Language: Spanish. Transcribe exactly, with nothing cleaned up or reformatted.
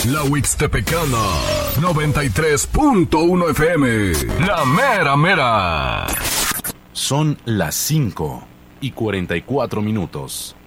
La Huixtepecana, noventa y tres punto uno F M. La mera mera. Son las cinco y cuarenta y cuatro minutos.